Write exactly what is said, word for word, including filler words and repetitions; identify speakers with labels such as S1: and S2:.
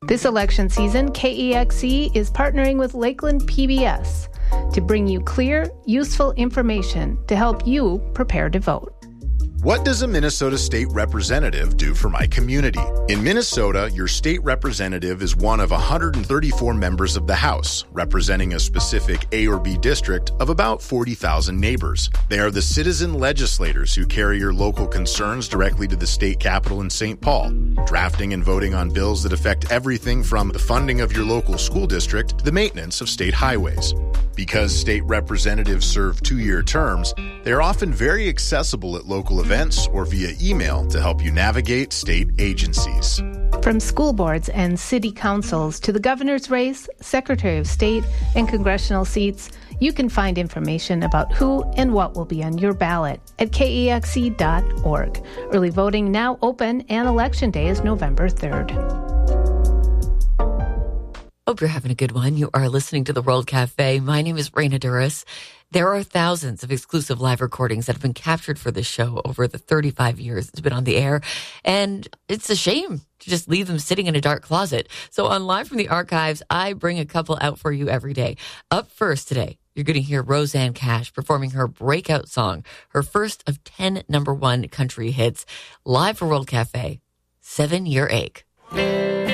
S1: This election season, K E X E is partnering with Lakeland P B S to bring you clear, useful information to help you prepare to vote.
S2: What does a Minnesota state representative do for my community? In Minnesota, your state representative is one of one hundred thirty-four members of the House, representing a specific A or B district of about forty thousand neighbors. They are the citizen legislators who carry your local concerns directly to the state capitol in Saint Paul, drafting and voting on bills that affect everything from the funding of your local school district to the maintenance of state highways. Because state representatives serve two-year terms, they are often very accessible at local events or via email to help you navigate state agencies.
S1: From school boards and city councils to the governor's race, secretary of state, and congressional seats, you can find information about who and what will be on your ballot at K E X E dot org. Early voting now open, and Election Day is November third.
S3: Hope you're having a good one. You are listening to The World Cafe. My name is Raina Duras. There are thousands of exclusive live recordings that have been captured for this show over the thirty-five years it's been on the air. And it's a shame to just leave them sitting in a dark closet. So on Live from the Archives, I bring a couple out for you every day. Up first today, you're going to hear Rosanne Cash performing her breakout song, her first of ten number one country hits, live for World Cafe, Seven Year Ache.